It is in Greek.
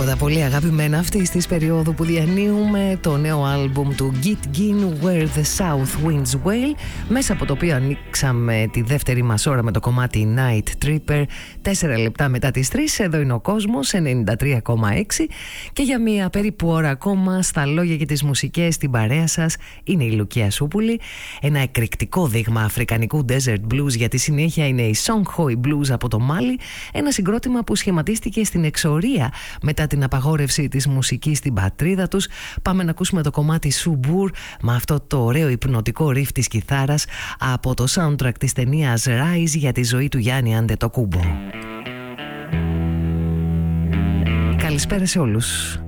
τα πολύ αγαπημένα αυτής της περίοδου που διανύουμε, το νέο άλμπουμ του Git Gin Where the South Winds Wail, μέσα από το οποίο ανοίξαμε τη δεύτερη μας ώρα με το κομμάτι Night Tripper, 4 λεπτά μετά τις 3. Εδώ είναι ο κόσμος 93,6 και για μία περίπου ώρα ακόμα στα λόγια και τις μουσικές στην παρέα σας είναι η Λουκία Σούπουλη. Ένα εκρηκτικό δείγμα αφρικανικού desert blues, για τη συνέχεια είναι η Songhai Blues από το Μάλι, ένα συγκρότημα που σχηματίστηκε στην εξορία μετά την απαγόρευση της μουσικής στην πατρίδα τους. Πάμε να ακούσουμε το κομμάτι Subur με αυτό το ωραίο υπνοτικό ριφ της κιθάρας από το soundtrack της ταινίας Rise για τη ζωή του Γιάννη Αντετοκούμπο. Καλησπέρα σε όλους.